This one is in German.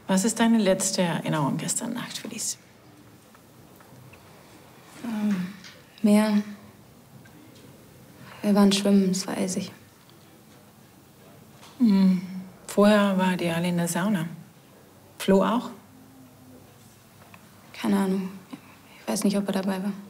Was ist deine letzte Erinnerung gestern Nacht, Felice? Meer. Wir waren schwimmen, es war eisig. Vorher wart ihr alle in der Sauna. Flo auch? Keine Ahnung. Ich weiß nicht, ob er dabei war.